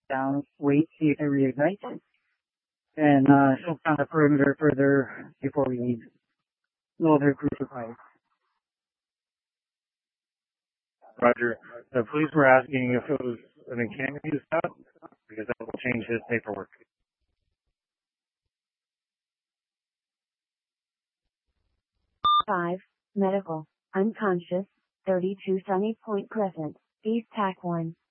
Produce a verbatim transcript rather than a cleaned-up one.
down, wait, see if it reignites, and uh, she'll count the perimeter further before we load her crucifix. Roger. The police were asking if it was an encampment he was out, because that will change his paperwork. Five, medical, unconscious, thirty-two Sunny Point Crescent, East Tac one.